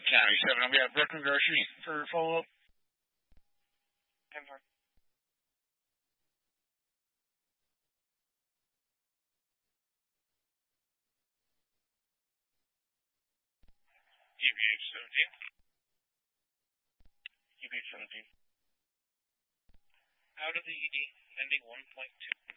County 7, we have Brooklyn Grocery for follow-up. UBH 17. UBH 17. Out of the ED, ending 1.2.